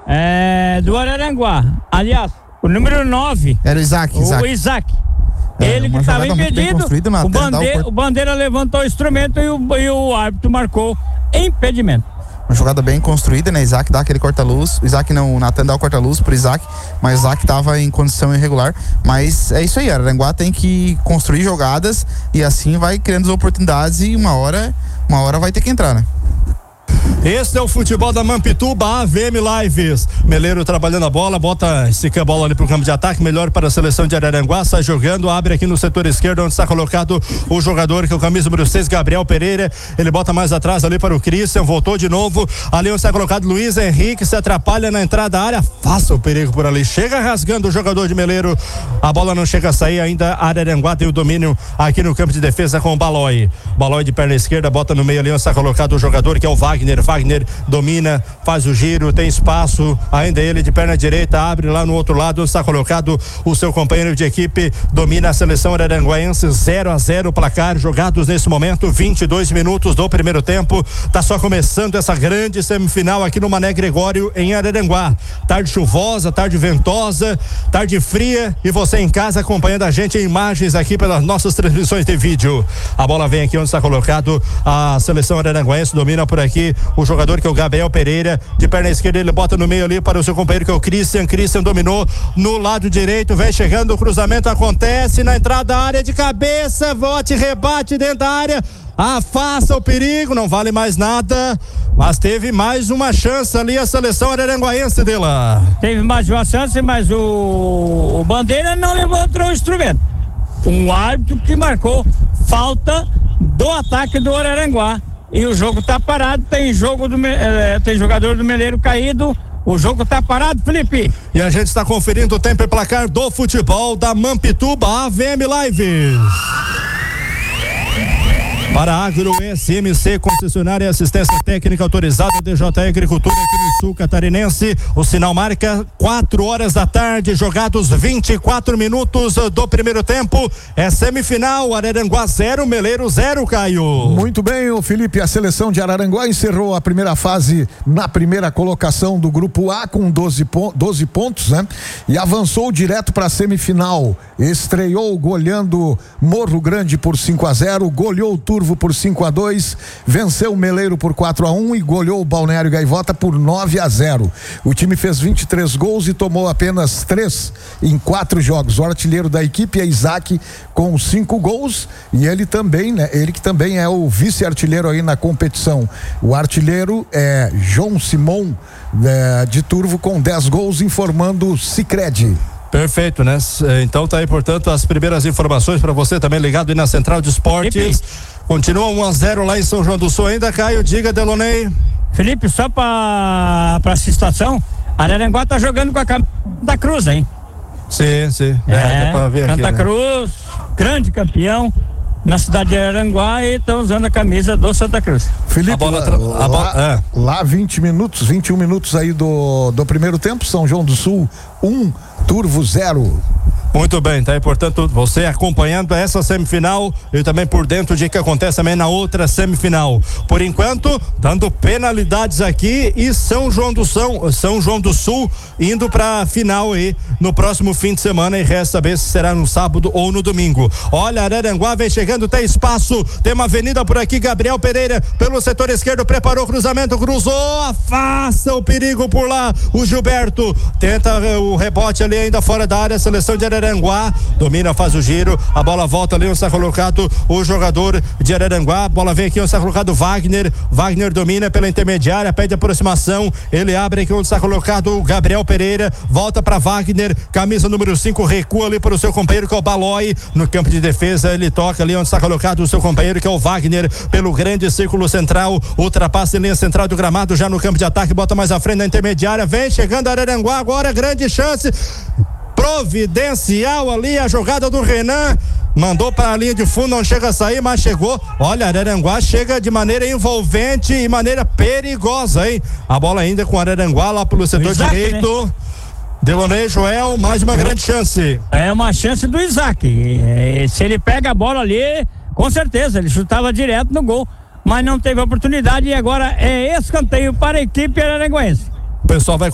do Araranguá. Aliás, o número 9. Era o Isaac. O Isaac. Ele que estava impedido. O Bandeira levantou o instrumento e o árbitro marcou impedimento. Uma jogada bem construída, né? Isaac dá aquele corta-luz. O Isaac não, o Natan dá o corta-luz pro Isaac, mas o Isaac estava em condição irregular. Mas é isso aí, Araranguá tem que construir jogadas e assim vai criando as oportunidades e uma hora vai ter que entrar, né? Este é o futebol da Mampituba AVM Lives. Meleiro trabalhando a bola, estica a bola ali pro campo de ataque, melhor para a seleção de Araranguá, sai jogando, abre aqui no setor esquerdo, onde está colocado o jogador que é o camisa número 6, Gabriel Pereira. Ele bota mais atrás ali para o Christian, voltou de novo, ali onde está colocado Luiz Henrique, se atrapalha na entrada da área, faça o perigo por ali, chega rasgando o jogador de Meleiro, a bola não chega a sair ainda. Araranguá tem o domínio aqui no campo de defesa com o Balói de perna esquerda, bota no meio ali onde está colocado o jogador que é o Wagner domina, faz o giro, tem espaço, ainda ele de perna direita, abre lá no outro lado, está colocado o seu companheiro de equipe, domina a seleção araranguaense, 0-0 placar, jogados nesse momento 22 minutos do primeiro tempo, tá só começando essa grande semifinal aqui no Mané Gregório em Araranguá, tarde chuvosa, tarde ventosa, tarde fria e você em casa acompanhando a gente em imagens aqui pelas nossas transmissões de vídeo. A bola vem aqui onde está colocado a seleção araranguaense, domina por aqui o jogador que é o Gabriel Pereira, de perna esquerda ele bota no meio ali para o seu companheiro que é o Christian dominou no lado direito, vem chegando, o cruzamento acontece na entrada da área de cabeça, bote, rebate dentro da área, afasta o perigo, não vale mais nada, mas teve mais uma chance ali a seleção araranguaense dela. Teve mais uma chance, mas o Bandeira não levantou o instrumento. Um árbitro que marcou falta do ataque do Araranguá. E o jogo tá parado, tem jogador do Meleiro caído, o jogo tá parado, Felipe. E a gente está conferindo o tempo e placar do futebol da Mampituba AVM Lives. Para a Agro SMC, concessionária e assistência técnica autorizada DJ Agricultura aqui no sul catarinense. O sinal marca 4 da tarde, jogados 24 minutos do primeiro tempo. É semifinal, Araranguá 0, Meleiro 0, Caio. Muito bem, o Felipe, a seleção de Araranguá encerrou a primeira fase na primeira colocação do grupo A com 12 pontos, né? E avançou direto para a semifinal. Estreou goleando Morro Grande por 5-0, goleou o Turvo por 5-2, venceu o Meleiro por 4-1 e goleou o Balneário Gaivota por 9-0. O time fez 23 gols e tomou apenas 3 em 4 jogos. O artilheiro da equipe é Isaac com 5 gols e ele também, né? Ele que também é o vice-artilheiro aí na competição. O artilheiro é João Simão de Turvo com 10 gols, informando o Sicredi. Perfeito, né? Então tá aí, portanto, as primeiras informações para você também ligado aí na Central de Esportes. Continua 1-0 lá em São João do Sul ainda, Caio, diga, Delonei. Felipe, só pra essa situação, Araranguá tá jogando com a Santa Cruz, hein? Sim. Dá pra ver Santa aqui, Cruz, né? Grande campeão na cidade de Araranguá e estão usando a camisa do Santa Cruz. Felipe, lá 21 minutos aí do primeiro tempo, São João do Sul 1, Turvo 0. Muito bem, tá aí, portanto, você acompanhando essa semifinal e também por dentro de que acontece também na outra semifinal. Por enquanto, dando penalidades aqui e São João do Sul indo pra final aí no próximo fim de semana e resta saber se será no sábado ou no domingo. Olha, Araranguá vem chegando, tem espaço, tem uma avenida por aqui, Gabriel Pereira pelo setor esquerdo, preparou o cruzamento, cruzou, afasta o perigo por lá, o Gilberto tenta o rebote ali ainda fora da área, seleção de Araranguá, domina, faz o giro, a bola volta ali onde está colocado o jogador de Araranguá, a bola vem aqui onde está colocado Wagner domina pela intermediária, pede aproximação, ele abre aqui onde está colocado o Gabriel Pereira, volta para Wagner, camisa número 5, recua ali para o seu companheiro que é o Balói, no campo de defesa ele toca ali onde está colocado o seu companheiro que é o Wagner, pelo grande círculo central, ultrapassa em linha central do gramado, já no campo de ataque, bota mais à frente na intermediária, vem chegando Araranguá agora, grande chance providencial ali, a jogada do Renan, mandou para a linha de fundo, não chega a sair, mas chegou. Olha, Araranguá chega de maneira envolvente e maneira perigosa, hein? A bola ainda com Araranguá lá pelo setor Isaac, direito, né? Delonei, Joel, mais uma grande chance. É uma chance do Isaac. Se ele pega a bola ali, com certeza, ele chutava direto no gol, mas não teve oportunidade e agora é escanteio para a equipe araranguense. O pessoal vai